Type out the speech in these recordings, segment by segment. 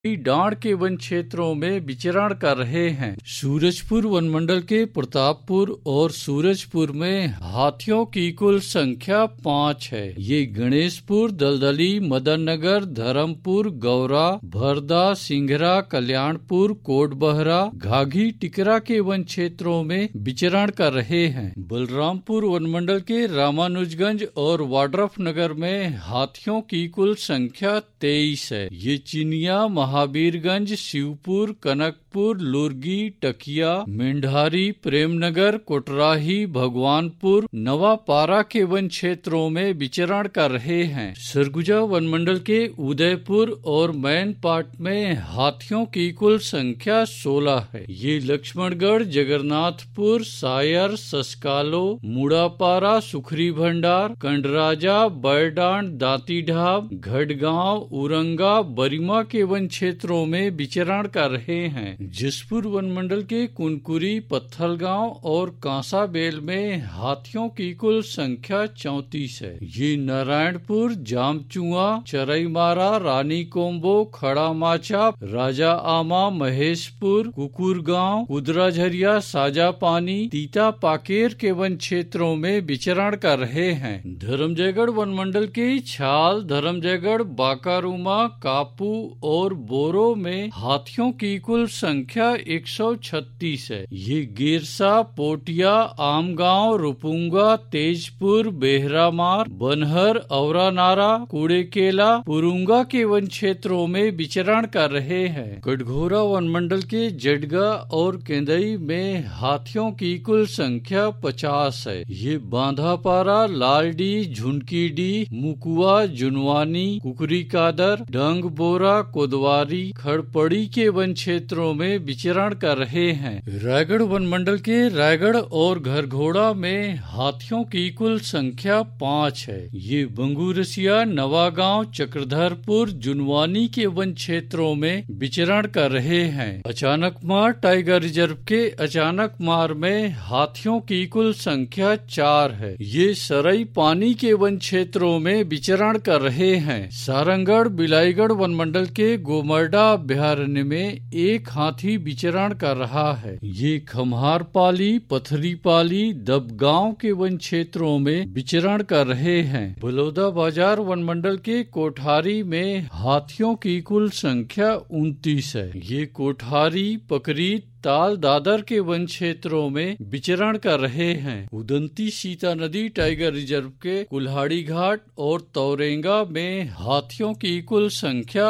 डांड के वन क्षेत्रों में विचरण कर रहे हैं। सूरजपुर वन मंडल के प्रतापपुर और सूरजपुर में हाथियों की कुल संख्या 5 है। ये गणेशपुर, दलदली, मदन नगर, धर्मपुर, गौरा, भरदा, सिंघरा, कल्याणपुर, कोटबहरा, घाघी, टिकरा के वन क्षेत्रों में विचरण कर रहे हैं। बलरामपुर वन मंडल के रामानुजगंज और वाड्रफ नगर में हाथियों की कुल संख्या 23 है। ये चिनिया, महावीरगंज, शिवपुर, कनकपुर, लुर्गी, टकिया, मेंढारी, प्रेमनगर, कोटराही, भगवानपुर, नवापारा के वन क्षेत्रों में विचरण कर रहे हैं। सरगुजा वन मंडल के उदयपुर और मैनपाट में हाथियों की कुल संख्या 16 है। ये लक्ष्मणगढ़, जगन्नाथपुर, सायर, सस्कालो, मुड़ापारा, सुखरी भंडार, कंडराजा, बैरडांड, दांती ढाब, घड़गांव, उरंगा, बरिमा के वन क्षेत्रों में विचरण कर रहे हैं। जसपुर वन मंडल के कुनकुरी, पत्थलगांव और कांसाबेल में हाथियों की कुल संख्या 34 है। ये नारायणपुर, जामचुआ, चरईमारा, रानी कोम्बो, खड़ा माचा, राजा आमा, महेशपुर, कुकुरगांव, कुदराझरिया, साजा पानी, तीता पाकेर के वन क्षेत्रों में विचरण कर रहे हैं। धर्मजयगढ़ वन मंडल के छाल, धर्मजयगढ़, बाकारूमा, कापू और बोरो में हाथियों की कुल संख्या 136 है। ये गिरसा, पोटिया, आमगांव, रुपुंगा, तेजपुर, बेहरामार, बनहर, औरानारा, कुड़ेकेला, पुरुंगा के वन क्षेत्रों में विचरण कर रहे हैं। कटघोरा वन मंडल के जडगा और केंदई में हाथियों की कुल संख्या 50 है। ये बांधापारा, लालडी, झुनकीडी, मुकुआ, जुनवानी, कुकरी कादर, डंग बोरा, कोदवारी, खड़पड़ी के वन क्षेत्रों में विचरण कर रहे हैं। रायगढ़ वन मंडल के रायगढ़ और घरघोड़ा में हाथियों की कुल संख्या 5 है। ये बंगूरसिया, नवागांव, चक्रधरपुर, जुनवानी के वन क्षेत्रों में विचरण कर रहे हैं। अचानकमार टाइगर रिजर्व के अचानकमार में हाथियों की कुल संख्या 4 है। ये सरई पानी के वन क्षेत्रों में विचरण कर रहे हैं। सारंगढ़, बिलाईगढ़ वन मंडल के गोमरडा अभयारण्य में एक हाथी विचरण कर रहा है। ये खम्हारपाली, पथरीपाली, दबगांव के वन क्षेत्रों में विचरण कर रहे हैं। बलौदा बाजार वन मंडल के कोठारी में हाथियों की कुल संख्या 29 है। ये कोठारी, पकरी, ताल, दादर के वन क्षेत्रों में विचरण कर रहे हैं। उदंती सीता नदी टाइगर रिजर्व के कुल्हाड़ी घाट और तौरेंगा में हाथियों की कुल संख्या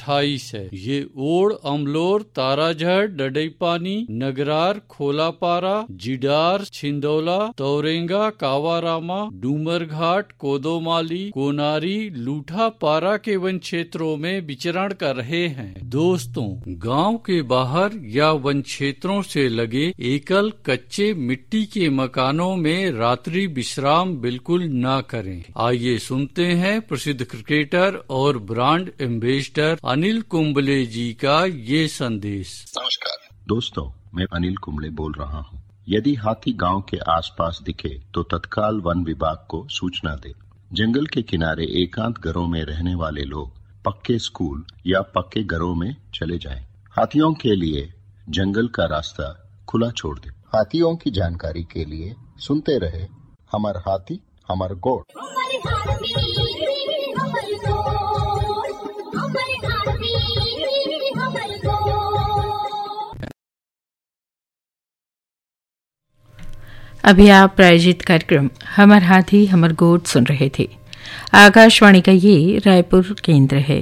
28 है। ये ओड़, अमलोर, ताराझड़, डडईपानी, नगरार, खोलापारा, जिडार, छिंदौला, तौरेंगा, कावारामा, डूमर घाट, कोदोमाली, कोनारी, लूठापारा के वन क्षेत्रों में विचरण कर रहे हैं। दोस्तों, गांव के बाहर या वन क्षेत्रों से लगे एकल कच्चे मिट्टी के मकानों में रात्रि विश्राम बिल्कुल न करें। आइए सुनते हैं प्रसिद्ध क्रिकेटर और ब्रांड एम्बेसडर अनिल कुंबले जी का ये संदेश। नमस्कार दोस्तों, मैं अनिल कुंबले बोल रहा हूँ। यदि हाथी गांव के आसपास दिखे तो तत्काल वन विभाग को सूचना दे। जंगल के किनारे एकांत घरों में रहने वाले लोग पक्के स्कूल या पक्के घरों में चले जाएं। हाथियों के लिए जंगल का रास्ता खुला छोड़ दे। हाथियों की जानकारी के लिए सुनते रहे हमर हाथी हमर गोड़। अभी आप प्रायोजित कार्यक्रम हमर हाथी हमर गोड़ सुन रहे थे। आकाशवाणी का ये रायपुर केंद्र है।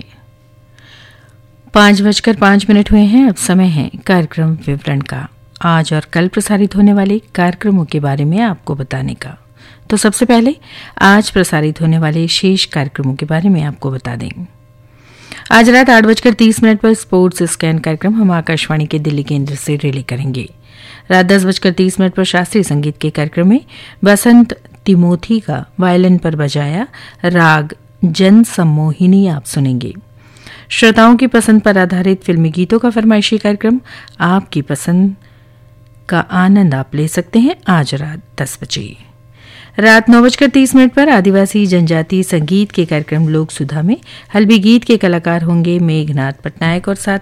5:05 हुए हैं। अब समय है कार्यक्रम विवरण का। आज और कल प्रसारित होने वाले कार्यक्रमों के बारे में आपको बताने का। तो सबसे पहले आज प्रसारित होने वाले शेष कार्यक्रमों के बारे में आपको बता दें। आज रात 8:30 पर स्पोर्ट्स स्कैन कार्यक्रम हम आकाशवाणी के दिल्ली केंद्र से रिले करेंगे। रात 10:30 पर शास्त्रीय संगीत के कार्यक्रम में बसंत तिमोथी का वायलिन पर बजाया राग जन सम्मोहिनी आप सुनेंगे। श्रोताओं की पसंद पर आधारित फिल्मी गीतों का फरमाइशी कार्यक्रम आपकी पसंद का आनंद आप ले सकते हैं आज रात 10 बजे। रात 9:30 पर आदिवासी जनजाति संगीत के कार्यक्रम लोक सुधा में हल्बी गीत के कलाकार होंगे मेघनाथ पटनायक और साथ